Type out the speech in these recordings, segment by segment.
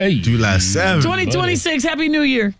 Hey. July 7th. 2026, Happy New Year.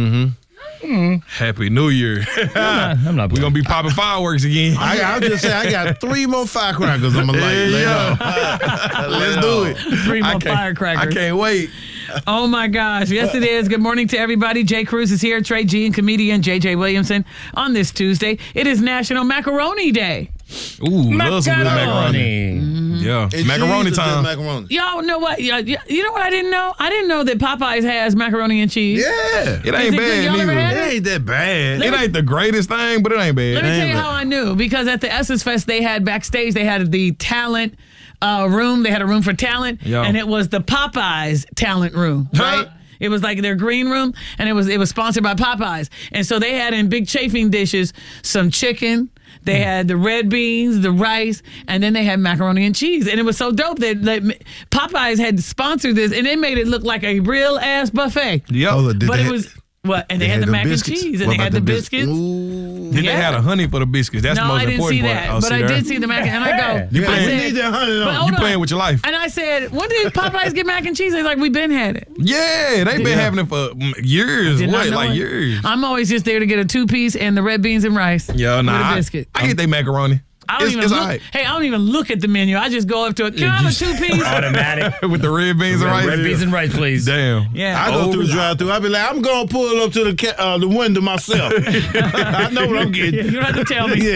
Happy New Year. I'm not We're going to be popping fireworks again. I'll just say I got 3 more firecrackers I'm going to light off. Let's do it. 3 more I firecrackers. can't wait. Oh, my gosh. Yes, it is. Good morning to everybody. Jay Cruz is here. Trey G and comedian J.J. Williamson on this Tuesday. It is National Macaroni Day. Ooh, love some good macaroni. Yeah, And macaroni cheese or just time. Macaroni. Y'all know what? You know what I didn't know? I didn't know that Popeyes has macaroni and cheese. Yeah. It Is ain't it good? bad Y'all ever neither. had It ain't that bad. It ain't the greatest thing, but it ain't bad. Let me tell you Damn it. how I knew. Because at the Essence Fest, they had backstage, they had the talent room. They had a room for talent. Yeah. And it was the Popeyes talent room, right? It was like their green room, and it was sponsored by Popeyes. And so they had in big chafing dishes some chicken. They had the red beans, the rice, and then they had macaroni and cheese. And it was so dope that Popeyes had sponsored this, and they made it look like a real ass buffet. Yep. Oh, did But they- it was what? And they had the mac biscuits. and cheese, and What they had about the bis- biscuits. Ooh. Then they had a honey for the biscuits. That's the No, most I didn't see important that, part. but I did see the mac and I go. You Yeah, playing- we need that honey But on. hold You on. playing with your life. And I said, when did Popeyes get mac and cheese? They're like, we've been had it. Yeah, they've been having it for years. Did not What, know like it. years? I'm always just there to get a 2-piece and the red beans and rice. Yeah, with nah. a biscuit. I get they macaroni. I don't even it's look. all right. Hey, I don't even look at the menu. I just go up to it. Can I have a 2-piece? Automatic. With the red beans and rice. Red beans and rice, please. Damn. Yeah. I go through the drive-through. I be like, I'm going to pull up to the window myself. I know what I'm getting. You don't have to tell me.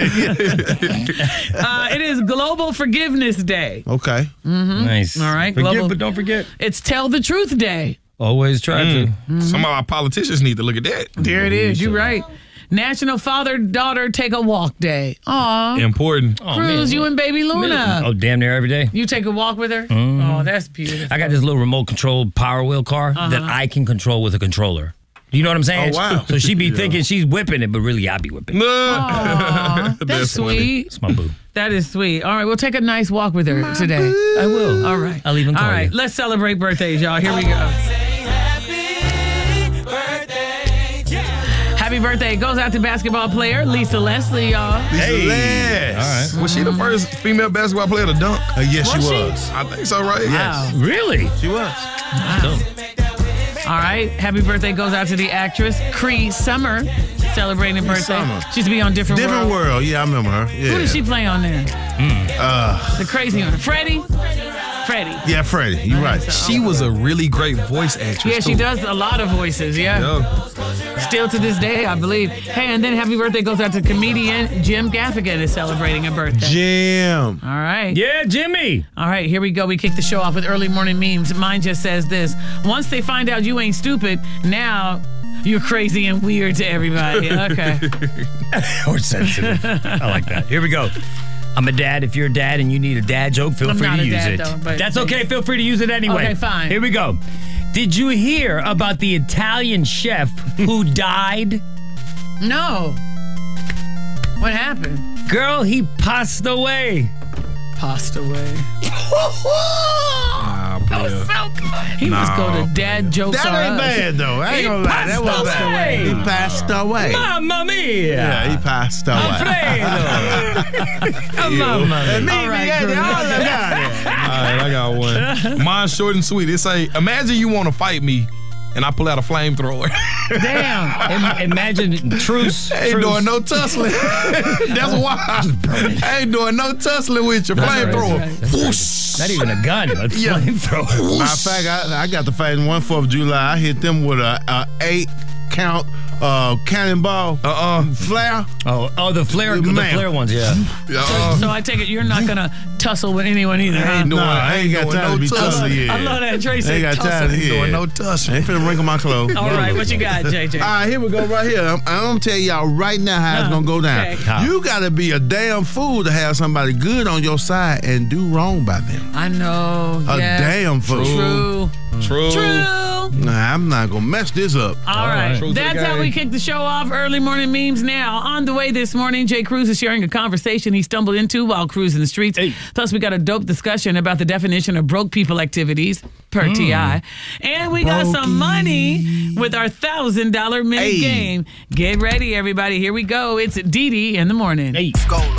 Yeah. It is Global Forgiveness Day. Okay. Nice. All right, Forgive, global- but don't forget. It's Tell the Truth Day. Always try to. Some of our politicians need to look at that. There it is. You're right. National Father-Daughter Take a Walk Day. Aw. Important. Oh, Cruz, man. you and baby Luna. Oh, damn near every day. You take a walk with her? Oh, that's beautiful. I got this little remote controlled Power Wheel car that I can control with a controller. You know what I'm saying? Oh, wow. So she be thinking she's whipping it, but really I be whipping it. Aw, that's That's funny. sweet. It's my boo. That is sweet. All right, we'll take a nice walk with her today. I will. All right. I'll even call All right, you. let's celebrate birthdays, y'all. Here we go. Happy birthday goes out to basketball player Lisa Leslie, y'all. Hey. All right. Was she the first female basketball player to dunk? Yes, Was she she? was. I think so, right? Wow. Really? She was. All right, happy birthday goes out to the actress Cree Summer, celebrating a birthday. Summer. She used to be on Different Different World. world. Yeah, I remember her. Yeah. Who did she play on there? The crazy one. Freddie? Freddie. Yeah, Freddie. You're right. She was a really great voice actress. Yeah, she too. does a lot of voices, yeah. Yeah. Still to this day, I believe. Hey, and then happy birthday goes out to comedian Jim Gaffigan is celebrating a birthday. Jim. All right. Yeah, Jimmy. All right, here we go. We kick the show off with early morning memes. Mine just says this. Once they find out you ain't stupid, now you're crazy and weird to everybody. Okay. Or sensitive. I like that. Here we go. I'm a dad. If you're a dad and you need a dad joke, feel I'm free not to a use dad, it. though, but- That's okay. Feel free to use it anyway. Okay, fine. Here we go. Did you hear about the Italian chef who died? No. What happened? Girl, he passed away. Passed away. Nah, boy. He must go to dad jokes That are ain't us. bad, though. I ain't gonna lie. That passed was away. bad. He passed away. Mamma mia. Yeah, he passed away. Alfredo. Mamma mia. Me, All right, me, Drew. all I got it. All right, I got one. Mine's short and sweet. It say, imagine you want to fight me, and I pull out a flamethrower. Damn. Imagine truce. I ain't doing no tussling. That's why. I ain't doing no tussling with your flamethrower. right. Whoosh. Not even a gun, a Yeah. flamethrower. Matter of fact, I got to fight in 1 4th of July. I hit them with a 8-count cannonball flare. Oh, the flare Man. ones, yeah. So I take it you're not gonna tussle with anyone either. Huh? Ain't doing, I ain't got doing time no to be tussling. tussling yet. I love that Tracy. I ain't got time to Ain't doing hear. no I tussling. ain't finna wrinkle my clothes. All right, what you got, JJ? All right, here we go right here. I'm gonna tell y'all right now how it's gonna go down. Okay. How? You gotta be a damn fool to have somebody good on your side and do wrong by them. I know. A yes. damn fool. True. True. True. Nah, I'm not gonna mess this up. All right. True to the That's how game. we kick the show off. Early morning memes now. On the way this morning, Jay Cruz is sharing a conversation he stumbled into while cruising the streets. Hey. Plus, we got a dope discussion about the definition of broke people activities per TI. And we got some money with our $1,000 minute Hey. game. Get ready, everybody. Here we go. It's Dee Dee in the morning. Hey. Go.